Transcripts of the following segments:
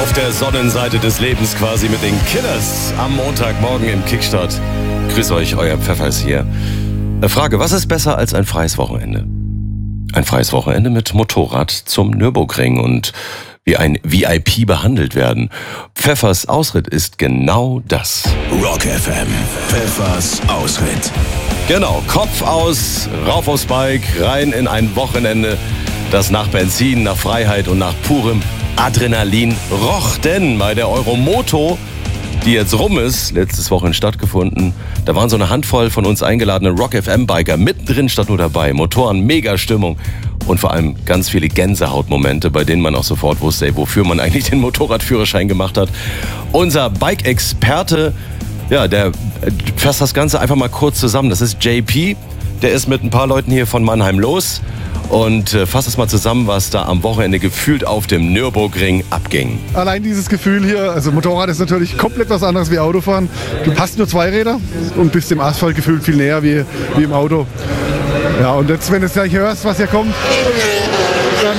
auf der Sonnenseite des Lebens quasi mit den Killers am Montagmorgen im Kickstart. Grüß euch, euer Pfeffers hier. Frage, was ist besser als ein freies Wochenende? Ein freies Wochenende mit Motorrad zum Nürburgring und wie ein VIP behandelt werden. Pfeffers Ausritt ist genau das. Rock FM, Pfeffers Ausritt. Genau, Kopf aus, rauf aufs Bike, rein in ein Wochenende, das nach Benzin, nach Freiheit und nach purem Adrenalin roch. Denn bei der Euromoto, die jetzt rum ist, letztes Wochenende stattgefunden, da waren so eine Handvoll von uns eingeladene Rock-FM-Biker mittendrin statt nur dabei. Motoren, mega Stimmung und vor allem ganz viele Gänsehautmomente, bei denen man auch sofort wusste, ey, wofür man eigentlich den Motorradführerschein gemacht hat. Unser Bike-Experte, ja, der fasst das Ganze einfach mal kurz zusammen. Das ist JP, der ist mit ein paar Leuten hier von Mannheim los und fasst es mal zusammen, was da am Wochenende gefühlt auf dem Nürburgring abging. Allein dieses Gefühl hier, also Motorrad ist natürlich komplett was anderes wie Autofahren. Du hast nur zwei Räder und bist dem Asphalt gefühlt viel näher wie im Auto. Ja, und jetzt, wenn du gleich hörst, was hier kommt, dann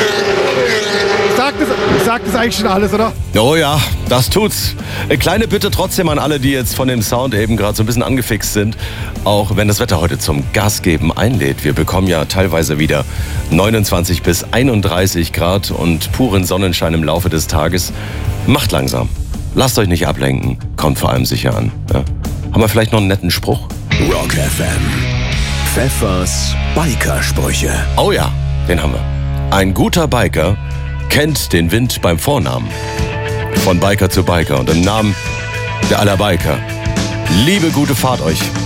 sagt es eigentlich schon alles, oder? Oh ja, das tut's. Kleine Bitte trotzdem an alle, die jetzt von dem Sound eben gerade so ein bisschen angefixt sind. Auch wenn das Wetter heute zum Gasgeben einlädt. Wir bekommen ja teilweise wieder 29 bis 31 Grad und puren Sonnenschein im Laufe des Tages. Macht langsam. Lasst euch nicht ablenken. Kommt vor allem sicher an. Ja? Haben wir vielleicht noch einen netten Spruch? Rock FM, Pfeffers Bikersprüche. Oh ja, den haben wir. Ein guter Biker kennt den Wind beim Vornamen. Von Biker zu Biker und im Namen der aller Biker. Liebe gute Fahrt euch.